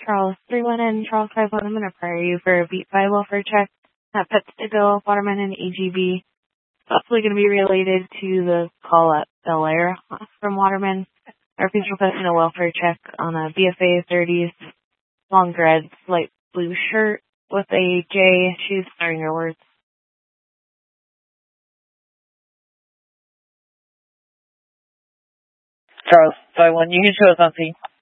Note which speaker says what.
Speaker 1: Charles 31N, Charles 51. I'm going to prepare you for a beat by welfare check. That Pets to Go, Waterman, and AGB. Possibly going to be related to the call at Bel Air from Waterman. Our please requesting a welfare check on a BFA 30s, long dreads, light blue shirt with a J. She's starting your words.
Speaker 2: Charles 51, you can show us on scene.